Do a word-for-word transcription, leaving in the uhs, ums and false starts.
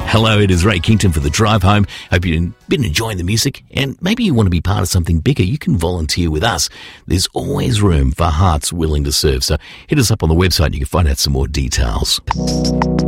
Hello, it is Ray Kington for The Drive Home. Hope you've been enjoying the music, and maybe you want to be part of something bigger. You can volunteer with us. There's always room for hearts willing to serve. So hit us up on the website and you can find out some more details.